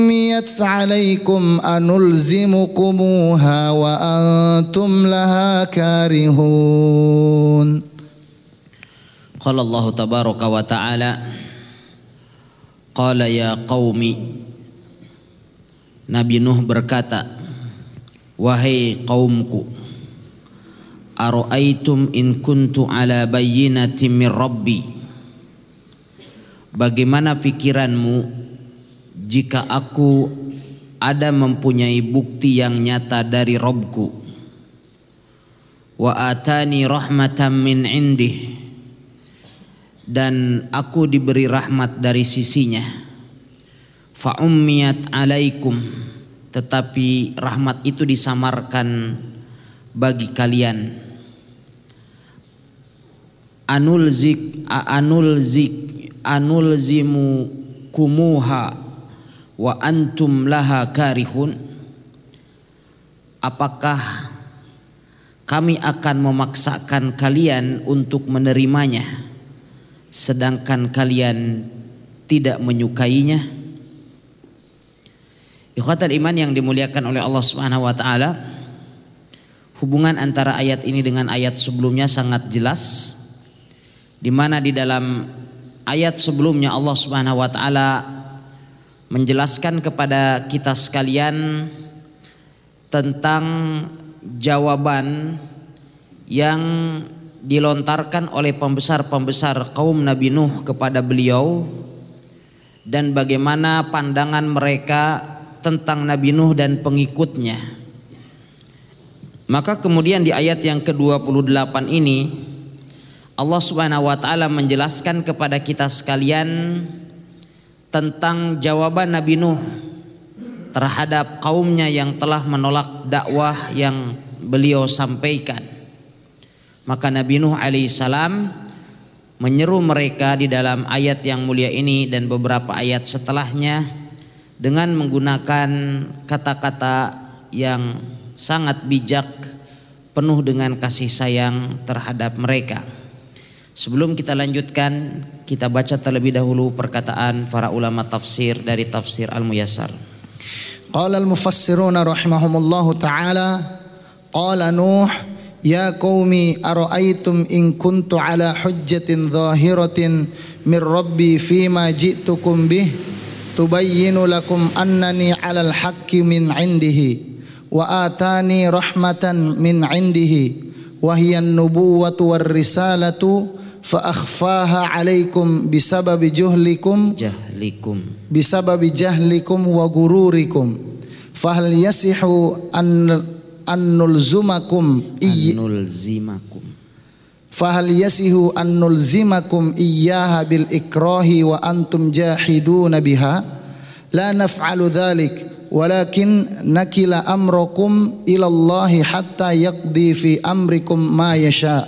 ميت عليكم أنلزمكموها وأنتم لها كارهون. قال الله تبارك وتعالى قال يا قومي, Nabi Nuh berkata, wahai kaumku, ara'aitum in kuntu ala bayyinatin min rabbi, bagaimana pikiranmu jika aku ada mempunyai bukti yang nyata dari Rabbku, wa atani rahmatan min indih, dan aku diberi rahmat dari sisinya, fa ummiyat alaikum, tetapi rahmat itu disamarkan bagi kalian, anulzimukumuha wa antum laha karihun, apakah kami akan memaksakan kalian untuk menerimanya sedangkan kalian tidak menyukainya? Ikhwatal iman yang dimuliakan oleh Allah Subhanahu wa taala, hubungan antara ayat ini dengan ayat sebelumnya sangat jelas, di mana di dalam ayat sebelumnya Allah Subhanahu wa taala menjelaskan kepada kita sekalian tentang jawaban yang dilontarkan oleh pembesar-pembesar kaum Nabi Nuh kepada beliau dan bagaimana pandangan mereka tentang Nabi Nuh dan pengikutnya. Maka kemudian di ayat yang ke-28 ini Allah Subhanahu wa taala menjelaskan kepada kita sekalian tentang jawaban Nabi Nuh terhadap kaumnya yang telah menolak dakwah yang beliau sampaikan. Maka Nabi Nuh alaihissalam menyeru mereka di dalam ayat yang mulia ini dan beberapa ayat setelahnya dengan menggunakan kata-kata yang sangat bijak, penuh dengan kasih sayang terhadap mereka. Sebelum kita lanjutkan, kita baca terlebih dahulu perkataan para ulama tafsir dari tafsir Al-Muyassar. Qala al-mufassiruna rahimahumullahu ta'ala, qala Nuh ya qaumi ara'aytum in kuntu ala hujjatin zahiratin min rabbi fima ji'tukum bih tubayyinu lakum annani ala al-haqqi min indihi wa atani rahmatan min indihi wa hiya an-nubuwwatu war-risalatu fa akhfaha alaikum bisababi jahlikum wa gururikum fahal yasihu an nulzimakum iyyaha bil ikrahi wa antum jahiduna biha la naf'alu dhalik walakin nakila amrakum ila Allah hatta yaqdi fi amrikum ma yasha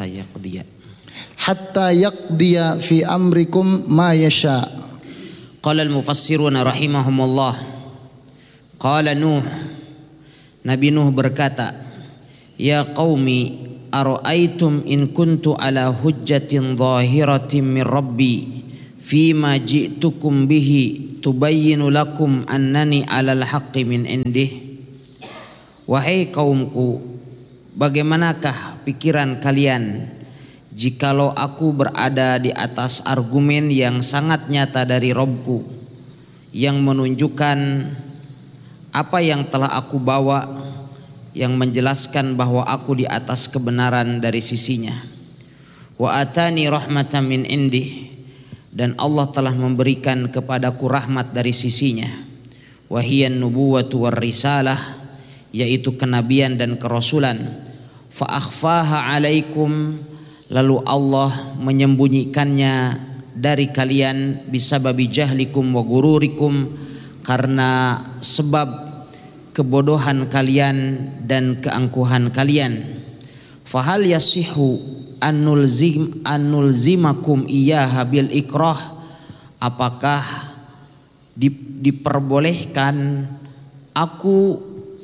hatta yaqdiya fi amrikum ma yasha. Qala al-mufassiruna rahimahumullah, qala Nuh, Nabi Nuh berkata, ya qaumi ara'aitum in kuntu ala hujjatin zahiratin min rabbi fima ji'tukum bihi tubayyinu lakum annani alal haqqi min indih. Wahai kaumku, bagaimanakah pikiran kalian jikalau aku berada di atas argumen yang sangat nyata dari Rabbku yang menunjukkan apa yang telah aku bawa, yang menjelaskan bahwa aku di atas kebenaran dari sisinya. Wa atani rahmatan min indih, dan Allah telah memberikan kepadaku rahmat dari sisinya. Wa hiyan nubuwatu war risalah, yaitu kenabian dan kerasulan. Fa akhfaha alaikum, lalu Allah menyembunyikannya dari kalian bisababi jahlikum wa gururikum, karena sebab kebodohan kalian dan keangkuhan kalian. Fahal yasihu annulzimakum iyyaha bil ikrah, apakah diperbolehkan aku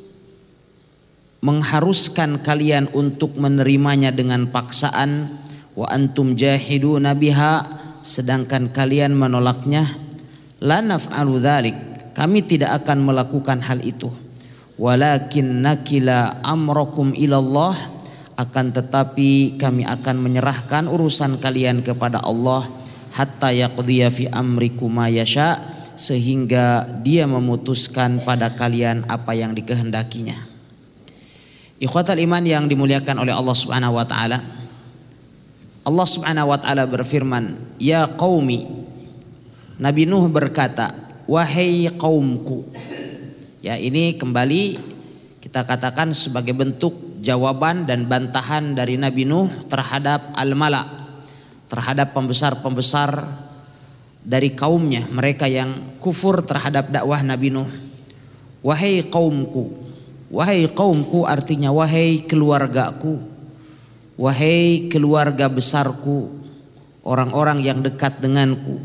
mengharuskan kalian untuk menerimanya dengan paksaan, wa antum jahiduna biha, sedangkan kalian menolaknya? La naf'alu dzalik, kami tidak akan melakukan hal itu. Walakin nakila amrakum ilallah, akan tetapi kami akan menyerahkan urusan kalian kepada Allah, hatta yaqdiya fi amrikum ma yasha, sehingga dia memutuskan pada kalian apa yang dikehendakinya. Ikhwatal iman yang dimuliakan oleh Allah Subhanahu wa taala. Allah Subhanahu wa taala berfirman, "Ya qaumi." Nabi Nuh berkata, "Wahai kaumku." Ya, ini kembali kita katakan sebagai bentuk jawaban dan bantahan dari Nabi Nuh terhadap al-mala', terhadap pembesar-pembesar dari kaumnya, mereka yang kufur terhadap dakwah Nabi Nuh. Wahai kaumku. Wahai kaumku artinya wahai keluargaku, wahai keluarga besarku, orang-orang yang dekat denganku.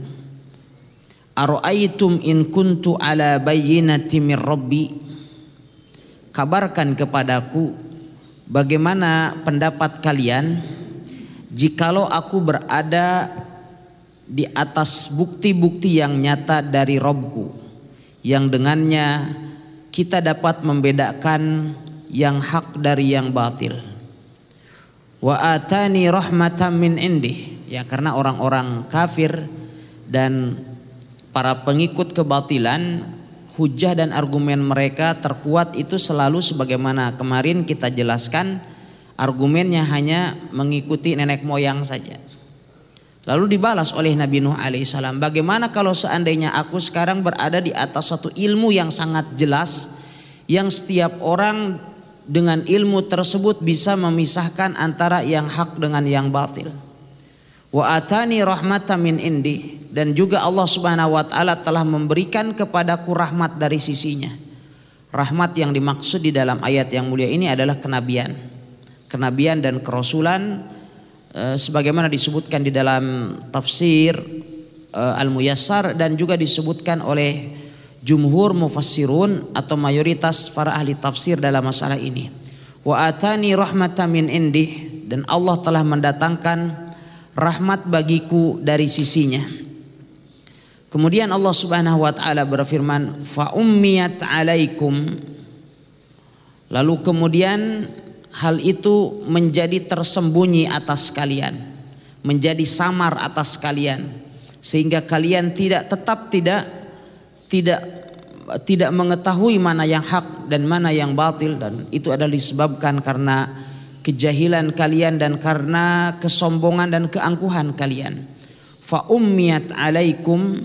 Ara'aitum in kuntu ala bayyinati min rabbi, kabarkan kepadaku bagaimana pendapat kalian jikalau aku berada di atas bukti-bukti yang nyata dari Rabbku, yang dengannya kita dapat membedakan yang hak dari yang batil. Wa atani rahmatan min indih, ya, karena orang-orang kafir dan para pengikut kebatilan, hujah dan argumen mereka terkuat itu selalu sebagaimana kemarin kita jelaskan, argumennya hanya mengikuti nenek moyang saja. Lalu dibalas oleh Nabi Nuh alaihissalam, bagaimana kalau seandainya aku sekarang berada di atas satu ilmu yang sangat jelas, yang setiap orang dengan ilmu tersebut bisa memisahkan antara yang hak dengan yang batil. Wa atani rahmatan min indi, dan juga Allah Subhanahu wa taala telah memberikan kepadaku rahmat dari sisinya. Rahmat yang dimaksud di dalam ayat yang mulia ini adalah kenabian. Kenabian dan kerasulan, sebagaimana disebutkan di dalam tafsir Al-Muyassar dan juga disebutkan oleh jumhur mufassirun atau mayoritas para ahli tafsir dalam masalah ini. Wa atani rahmatan min indi, dan Allah telah mendatangkan rahmat bagiku dari sisinya. Kemudian Allah Subhanahu wa taala berfirman, fa ummiyat alaikum, lalu kemudian hal itu menjadi tersembunyi atas kalian, menjadi samar atas kalian, sehingga kalian tidak mengetahui mana yang hak dan mana yang batil, dan itu adalah disebabkan karena kejahilan kalian dan karena kesombongan dan keangkuhan kalian. Fa ummiyat alaikum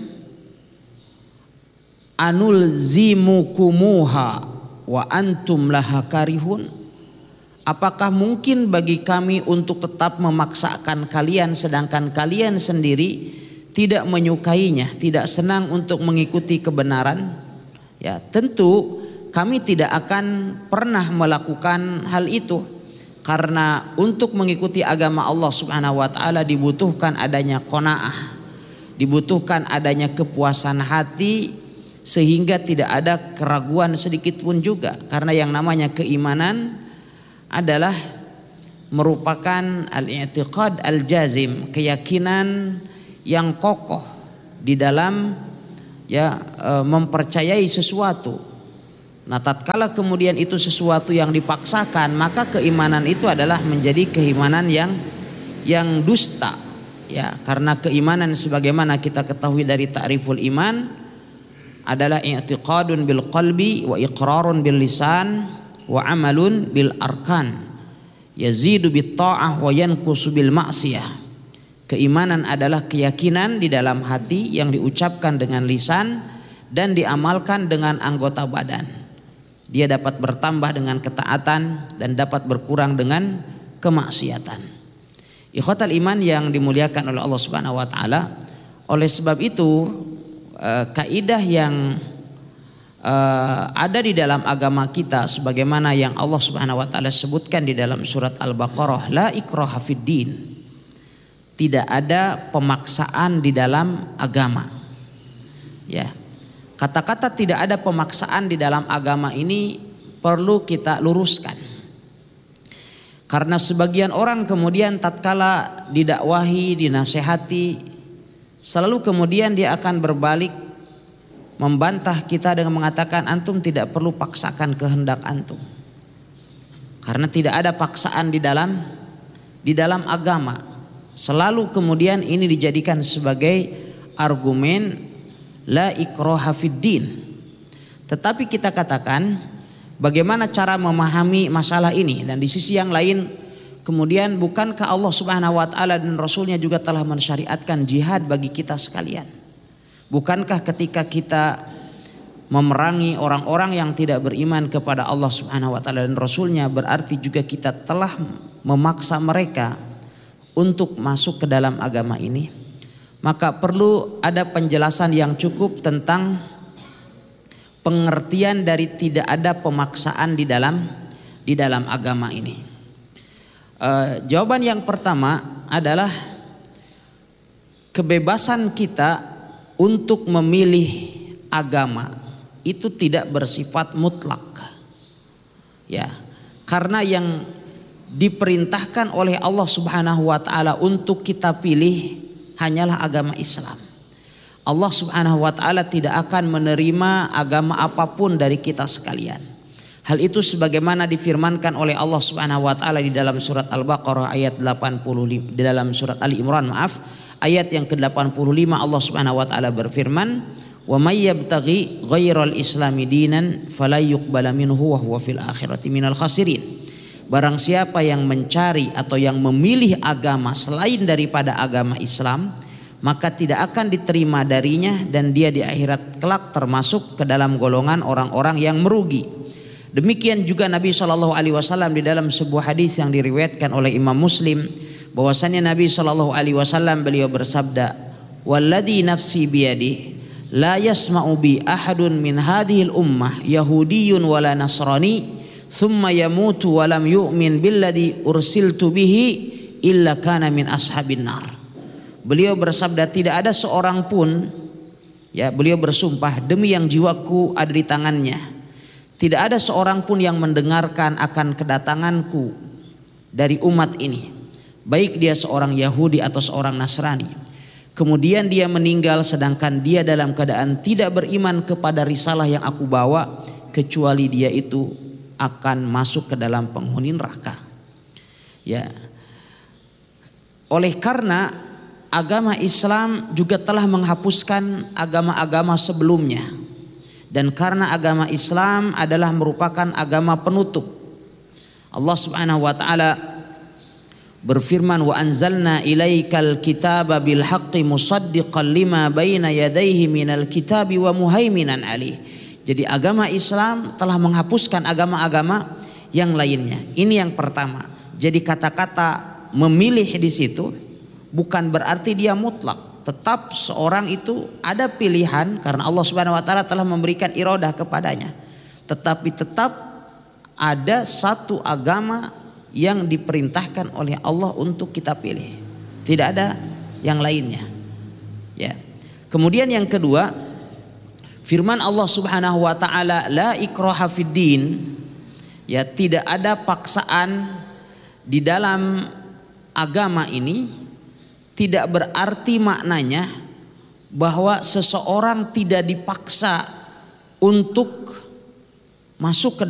anulzimukumuha wa antum laha karihun. Apakah mungkin bagi kami untuk tetap memaksakan kalian sedangkan kalian sendiri tidak menyukainya, tidak senang untuk mengikuti kebenaran? Ya, tentu kami tidak akan pernah melakukan hal itu, karena untuk mengikuti agama Allah Subhanahu wa taala dibutuhkan adanya qanaah, dibutuhkan adanya kepuasan hati, sehingga tidak ada keraguan sedikit pun juga, karena yang namanya keimanan adalah merupakan al-i'tiqad al-jazim, keyakinan yang kokoh di dalam mempercayai sesuatu. Nah, tatkala kemudian itu sesuatu yang dipaksakan, maka keimanan itu adalah menjadi keimanan yang dusta, ya, karena keimanan sebagaimana kita ketahui dari ta'riful iman adalah i'tiqadun bil qalbi wa iqrarun bil lisan wa amalun bil arkan, yazidu bit ta'ah wa yanqusu bil ma'siyah. Keimanan adalah keyakinan di dalam hati yang diucapkan dengan lisan dan diamalkan dengan anggota badan. Dia dapat bertambah dengan ketaatan dan dapat berkurang dengan kemaksiatan. Ikhwatal iman yang dimuliakan oleh Allah Subhanahu wa taala, oleh sebab itu kaidah yang ada di dalam agama kita sebagaimana yang Allah Subhanahu wa taala sebutkan di dalam surat Al-Baqarah, la ikraha fid din. Tidak ada pemaksaan di dalam agama. Ya. Kata-kata tidak ada pemaksaan di dalam agama ini perlu kita luruskan. Karena sebagian orang kemudian tatkala didakwahi, dinasehati, selalu kemudian dia akan berbalik membantah kita dengan mengatakan antum tidak perlu paksakan kehendak antum. Karena tidak ada paksaan di dalam agama. Selalu kemudian ini dijadikan sebagai argumen la ikraha fid din. Tetapi kita katakan bagaimana cara memahami masalah ini, dan di sisi yang lain kemudian bukankah Allah Subhanahu wa taala dan Rasulnya juga telah mensyariatkan jihad bagi kita sekalian? Bukankah ketika kita memerangi orang-orang yang tidak beriman kepada Allah Subhanahu wa taala dan Rasulnya, berarti juga kita telah memaksa mereka untuk masuk ke dalam agama ini? Maka perlu ada penjelasan yang cukup tentang pengertian dari tidak ada pemaksaan di dalam agama ini. Jawaban yang pertama adalah kebebasan kita untuk memilih agama itu tidak bersifat mutlak, ya, karena yang diperintahkan oleh Allah Subhanahu wa taala untuk kita pilih hanyalah agama Islam. Allah Subhanahu wa taala tidak akan menerima agama apapun dari kita sekalian. Hal itu sebagaimana difirmankan oleh Allah Subhanahu wa taala di dalam surat Al-Baqarah ayat 85, di dalam surat Ali Imran ayat yang ke-85, Allah Subhanahu wa taala berfirman, "Wa may yabtaghi ghairal islami dinan fala yuqbala minhu wa huwa fil akhirati minal khasirin." Barang siapa yang mencari atau yang memilih agama selain daripada agama Islam, maka tidak akan diterima darinya dan dia di akhirat kelak termasuk ke dalam golongan orang-orang yang merugi. Demikian juga Nabi SAW di dalam sebuah hadis yang diriwayatkan oleh Imam Muslim, bahwasannya Nabi SAW beliau bersabda, "Walladzi nafsi biyadihi la yasma'u bi ahadun min hadhil ummah yahudiyyun wala nasrani thumma yamutu wa lam yu'min billadzi ursiltu bihi illa kana min ashabin nar." Beliau bersabda, tidak ada seorang pun, ya, beliau bersumpah demi yang jiwaku ada di tangannya, tidak ada seorang pun yang mendengarkan akan kedatanganku dari umat ini, baik dia seorang Yahudi atau seorang Nasrani, kemudian dia meninggal sedangkan dia dalam keadaan tidak beriman kepada risalah yang aku bawa, kecuali dia itu akan masuk ke dalam penghuni neraka. Ya. Oleh karena agama Islam juga telah menghapuskan agama-agama sebelumnya, dan karena agama Islam adalah merupakan agama penutup, Allah Subhanahu wa taala berfirman, "Wa anzalna ilaikal kitaba bil haqqi musaddiqan lima baina yadayhi minal kitabi wa muhaiminan alih." Jadi agama Islam telah menghapuskan agama-agama yang lainnya. Ini yang pertama. Jadi kata-kata memilih di situ bukan berarti dia mutlak. Tetap seorang itu ada pilihan karena Allah Subhanahu wa taala telah memberikan iradah kepadanya. Tetapi tetap ada satu agama yang diperintahkan oleh Allah untuk kita pilih. Tidak ada yang lainnya. Ya. Kemudian yang kedua, firman Allah Subhanahu wa taala, la ikraha fid din, ya, tidak ada paksaan di dalam agama ini, tidak berarti maknanya bahwa seseorang tidak dipaksa untuk masuk ke